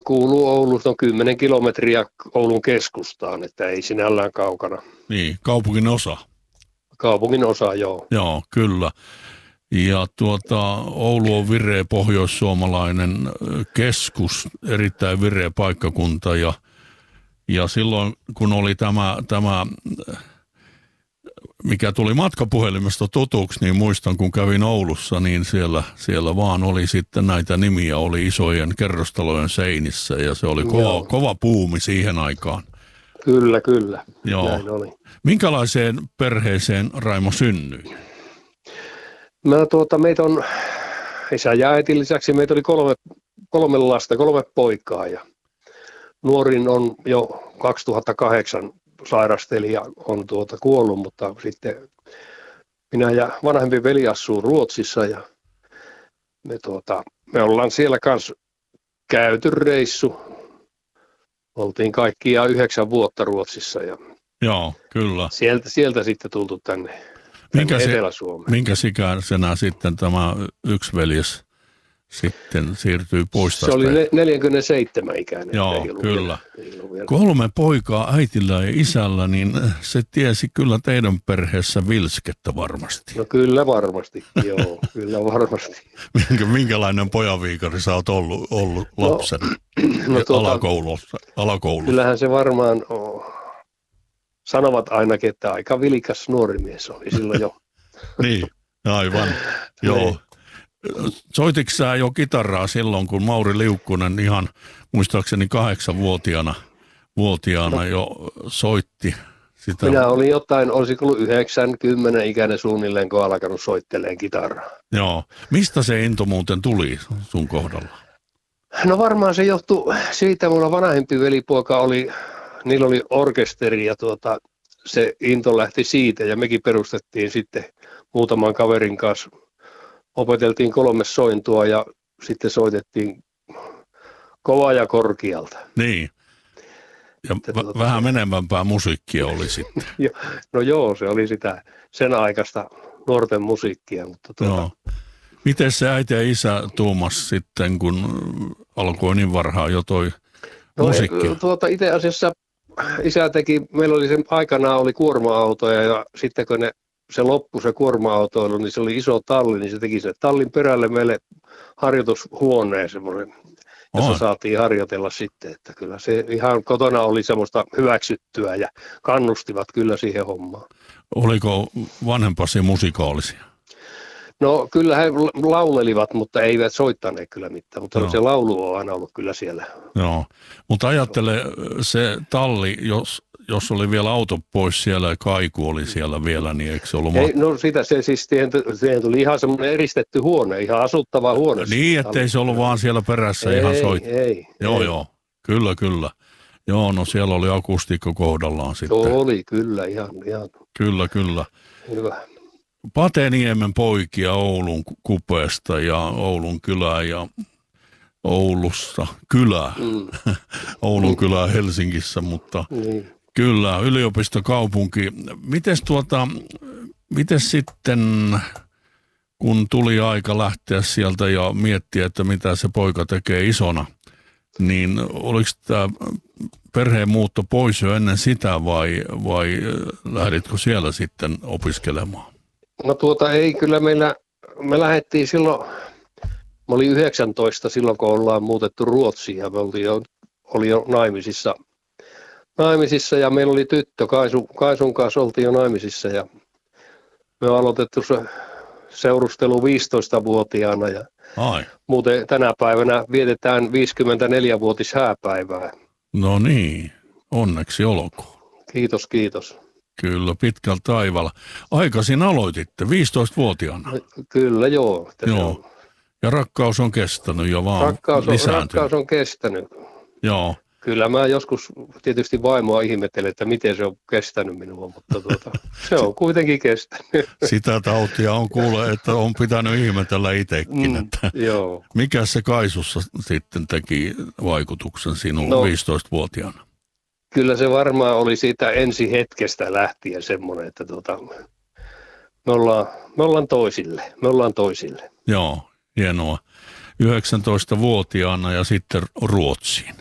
kuuluu Oulusta, on 10 kilometriä Oulun keskustaan, että ei sinällään kaukana. Niin, kaupungin osa. Kaupungin osa, joo. Joo, kyllä. Ja Oulu on vireä pohjoissuomalainen keskus, erittäin vireä paikkakunta ja silloin kun oli tämä mikä tuli matkapuhelimesta tutuksi, niin muistan kun kävin Oulussa, niin siellä vaan oli sitten näitä nimiä, oli isojen kerrostalojen seinissä ja se oli kova puumi siihen aikaan. Kyllä, Joo. Näin oli. Minkälaiseen perheeseen Raimo synnyi? Meitä on isä ja äitin lisäksi meitä oli kolme lasta, 3 poikaa ja nuorin on jo 2008 sairasteli ja on kuollut, mutta sitten minä ja vanhempi veli asuu Ruotsissa ja me ollaan siellä kanssa käyty reissu. Oltiin kaikkiaan 9 vuotta Ruotsissa ja Joo, kyllä. Sieltä sitten tultu tänne Etelä-Suomeen. Minkä ikäisenä sitten tämä yksi veljes sitten siirtyi pois? Se oli 47 ikäinen. Joo, kyllä. 3 poikaa äitillä ja isällä, niin se tiesi kyllä teidän perheessä vilskettä varmasti. No kyllä varmasti, joo, kyllä varmasti. Minkälainen pojanviikari sä oot ollut lapsen alakoulussa? Kyllähän se varmaan sanovat ainakin, että aika vilkas nuori mies oli silloin jo. Niin, aivan, joo. Soititko sä jo kitaraa silloin, kun Mauri Liukkunen ihan muistaakseni 8-vuotiaana jo soitti sitä? Minä olin jotain, olisiko ollut 90 ikäinen suunnilleen, kun alkanut soitteleen kitaraa. Joo. Mistä se into muuten tuli sun kohdalla? No varmaan se johtui siitä, mulla vanhempi velipoika niillä oli orkesteri ja se into lähti siitä ja mekin perustettiin sitten muutaman kaverin kanssa. Opeteltiin 3 sointua ja sitten soitettiin kovaa ja korkealta. Niin. Ja vähän menevämpää musiikkia oli sitten. No joo, se oli sitä sen aikaista nuorten musiikkia. Mutta Joo. Miten se äiti ja isä tuumas sitten, kun alkoi niin varhaan jo toi musiikki? Itse asiassa isä meillä oli sen aikanaan oli kuorma-autoja ja sitten kun se loppui se kuorma-autoilu, niin se oli iso talli, niin se teki sen tallin perälle meille harjoitushuoneen semmoinen, jossa saatiin harjoitella sitten, että kyllä se ihan kotona oli semmoista hyväksyttyä ja kannustivat kyllä siihen hommaan. Oliko vanhempasi musikaalisia? No kyllä he laulelivat, mutta eivät soittaneet kyllä mitään, mutta se laulu on aina ollut kyllä siellä. Joo, mutta ajattele se talli, jos oli vielä auto pois siellä ja kaiku oli siellä vielä, niin eikö se ollut siihen tuli ihan semmoinen eristetty huone, ihan asuttava huone. Niin, ettei se ollut vaan siellä perässä ihan soittaa. Joo, kyllä. Joo, no siellä oli akustiikka kohdallaan sitten. Oli, kyllä, ihan. Kyllä. Hyvä. Pateniemen poikia Oulun kupeesta ja Oulun kylää ja Oulussa kylää. Oulun kylää Helsingissä, mutta kyllä, yliopistokaupunki. Mites sitten, kun tuli aika lähteä sieltä ja miettiä, että mitä se poika tekee isona, niin oliko tämä perheen muutto pois jo ennen sitä vai lähditkö siellä sitten opiskelemaan? No ei kyllä me lähdettiin silloin, mä olin 19 silloin kun ollaan muutettu Ruotsiin ja me oli jo naimisissa ja meillä oli tyttö, Kaisun kanssa oltiin jo naimisissa ja me on aloitettu se seurustelu 15-vuotiaana ja muuten tänä päivänä vietetään 54-vuotishääpäivää. No niin, onneksi olkoon. Kiitos. Kyllä, pitkällä taivaalla. Aikaisin aloititte, 15-vuotiaana. Kyllä, joo. Ja rakkaus on kestänyt jo vaan lisääntynyt. Rakkaus on kestänyt. Joo. Kyllä mä joskus tietysti vaimoa ihmettelen, että miten se on kestänyt minua, mutta se on kuitenkin kestänyt. Sitä tautia on kuullut, että on pitänyt ihmetellä itsekin. Joo. Mikä se Kaisussa sitten teki vaikutuksen sinuun 15-vuotiaana? Kyllä se varmaan oli siitä ensi hetkestä lähtien semmoinen, että me ollaan toisille. Joo, hienoa. 19-vuotiaana ja sitten Ruotsiin.